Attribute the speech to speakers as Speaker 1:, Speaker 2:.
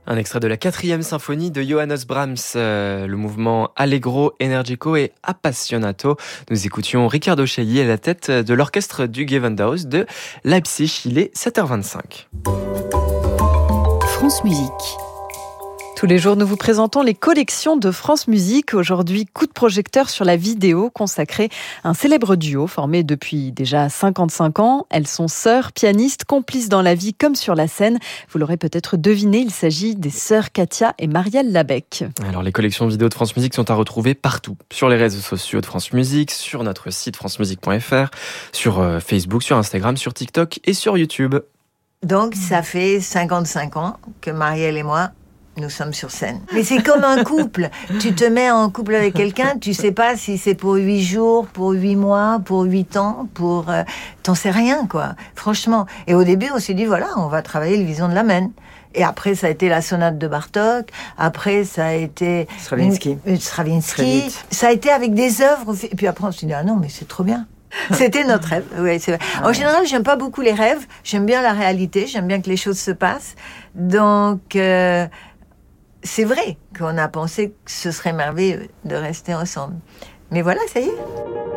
Speaker 1: Un extrait de la 4e symphonie de Johannes Brahms, le mouvement Allegro, Energico et Appassionato. Nous écoutions Riccardo Chailly à la tête de l'orchestre du Gewandhaus de Leipzig. Il est 7h25.
Speaker 2: France Musique. Tous les jours, nous vous présentons les collections de France Musique. Aujourd'hui, coup de projecteur sur la vidéo consacrée à un célèbre duo formé depuis déjà 55 ans. Elles sont sœurs, pianistes, complices dans la vie comme sur la scène. Vous l'aurez peut-être deviné, il s'agit des sœurs Katia et Marielle Labec.
Speaker 1: Alors, les collections vidéo de France Musique sont à retrouver partout. Sur les réseaux sociaux de France Musique, sur notre site francemusique.fr, sur Facebook, sur Instagram, sur TikTok et sur YouTube.
Speaker 3: Donc, ça fait 55 ans que Marielle et moi, nous sommes sur scène. Mais c'est comme un couple. Tu te mets en couple avec quelqu'un, tu sais pas si c'est pour 8 jours, pour 8 mois, pour 8 ans, t'en sais rien, quoi. Franchement. Et au début, on s'est dit, voilà, on va travailler le Vision de la Maine. Et après, ça a été la sonate de Bartók. Après, ça a été
Speaker 4: Stravinsky.
Speaker 3: Ça a été avec des œuvres. Et puis après, on s'est dit, ah non, mais c'est trop bien. C'était notre rêve. Oui, c'est vrai. En général, j'aime pas beaucoup les rêves. J'aime bien la réalité. J'aime bien que les choses se passent. Donc, c'est vrai qu'on a pensé que ce serait merveilleux de rester ensemble. Mais voilà, ça y est.